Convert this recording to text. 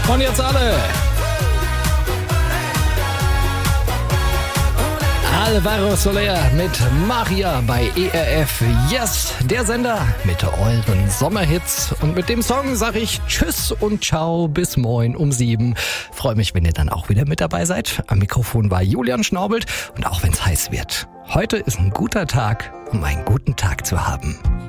Und jetzt alle. Alvaro Soler mit Maria bei ERF Yes, der Sender mit euren Sommerhits. Und mit dem Song sage ich Tschüss und Ciao bis morgen um 7. Freue mich, wenn ihr dann auch wieder mit dabei seid. Am Mikrofon war Julian Schnaubelt und auch wenn es heiß wird. Heute ist ein guter Tag, um einen guten Tag zu haben.